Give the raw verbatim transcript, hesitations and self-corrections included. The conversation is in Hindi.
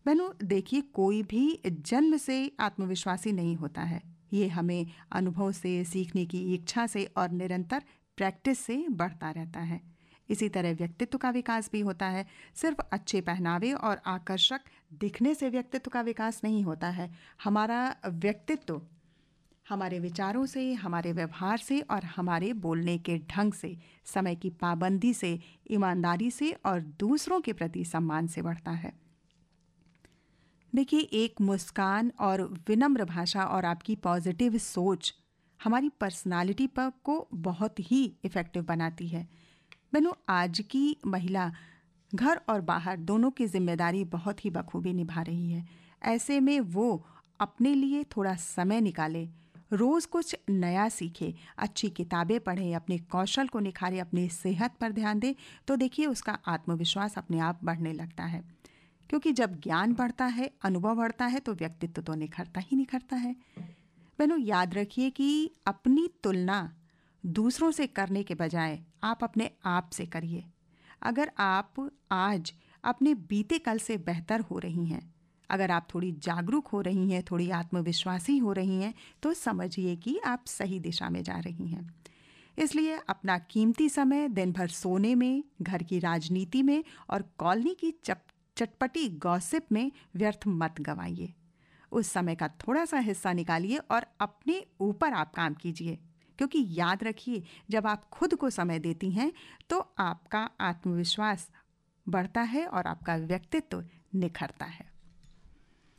बहनों देखिए, कोई भी जन्म से आत्मविश्वासी नहीं होता है। ये हमें अनुभव से, सीखने की इच्छा से और निरंतर प्रैक्टिस से बढ़ता रहता है। इसी तरह व्यक्तित्व का विकास भी होता है। सिर्फ अच्छे पहनावे और आकर्षक दिखने से व्यक्तित्व का विकास नहीं होता है। हमारा व्यक्तित्व हमारे विचारों से, हमारे व्यवहार से और हमारे बोलने के ढंग से, समय की पाबंदी से, ईमानदारी से और दूसरों के प्रति सम्मान से बढ़ता है। देखिए, एक मुस्कान और विनम्र भाषा और आपकी पॉजिटिव सोच हमारी पर्सनालिटी पर को बहुत ही इफ़ेक्टिव बनाती है। बहनों, आज की महिला घर और बाहर दोनों की जिम्मेदारी बहुत ही बखूबी निभा रही है। ऐसे में वो अपने लिए थोड़ा समय निकाले, रोज़ कुछ नया सीखे, अच्छी किताबें पढ़े, अपने कौशल को निखारे, अपनी सेहत पर ध्यान दे, तो देखिए उसका आत्मविश्वास अपने आप बढ़ने लगता है। क्योंकि जब ज्ञान बढ़ता है, अनुभव बढ़ता है, तो व्यक्तित्व तो निखरता ही निखरता है। बहनों, याद रखिए कि अपनी तुलना दूसरों से करने के बजाय आप अपने आप से करिए। अगर आप आज अपने बीते कल से बेहतर हो रही हैं, अगर आप थोड़ी जागरूक हो रही हैं, थोड़ी आत्मविश्वासी हो रही हैं, तो समझिए कि आप सही दिशा में जा रही हैं। इसलिए अपना कीमती समय दिन भर सोने में, घर की राजनीति में और कॉलोनी की चप चटपटी गॉसिप में व्यर्थ मत गवाइए। उस समय का थोड़ा सा हिस्सा निकालिए और अपने ऊपर आप काम कीजिए। क्योंकि याद रखिए, जब आप खुद को समय देती हैं तो आपका आत्मविश्वास बढ़ता है और आपका व्यक्तित्व निखरता है।